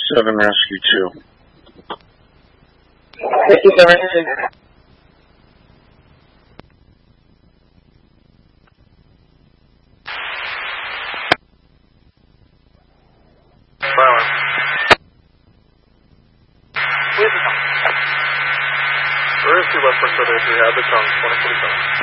7 Rescue 2. 57. Silence. Rescue Westbrook 3, had the tongue, 2047.